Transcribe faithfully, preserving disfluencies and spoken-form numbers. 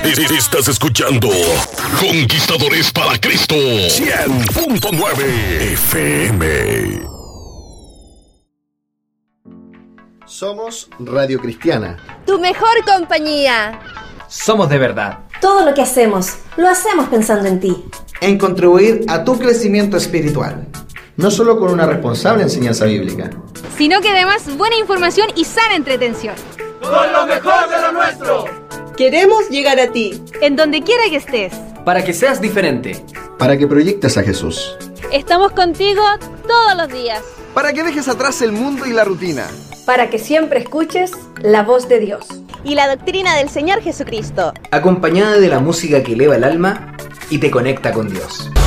Estás escuchando Conquistadores para Cristo cien punto nueve F M. Somos Radio Cristiana, tu mejor compañía. Somos de verdad. Todo lo que hacemos, lo hacemos pensando en ti. En contribuir a tu crecimiento espiritual. No solo con una responsable enseñanza bíblica, sino que además buena información y sana entretención. Con lo mejor de lo nuestro. Queremos llegar a ti, en donde quiera que estés. Para que seas diferente. Para que proyectes a Jesús. Estamos contigo todos los días. Para que dejes atrás el mundo y la rutina. Para que siempre escuches la voz de Dios. Y la doctrina del Señor Jesucristo. Acompañada de la música que eleva el alma y te conecta con Dios.